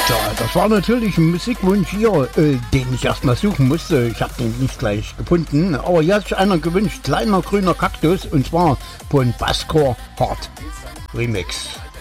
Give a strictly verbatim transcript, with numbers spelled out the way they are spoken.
Ja, das war natürlich ein Musikwunsch hier, äh, den ich erstmal suchen musste. Ich habe den nicht gleich gefunden. Aber hier hat sich einer gewünscht, kleiner grüner Kaktus, und zwar von Basscore Hard Remix.